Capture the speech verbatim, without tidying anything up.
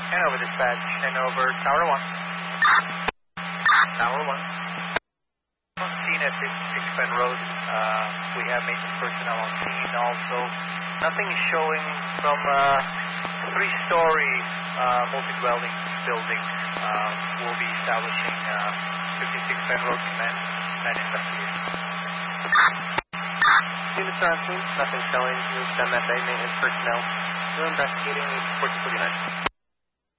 Hanover dispatch, Hanover Tower one. Tower one. On scene at fifty-six Penn Road. Uh, we have maintenance personnel on scene also. Nothing is showing from a three-story uh, multi-dwelling building. Uh, we'll be establishing uh, fifty-six Penn Road command and investigation. Units are on scene. Nothing showing. We've done that day. Maintenance personnel. We're investigating. Report to forty-nine.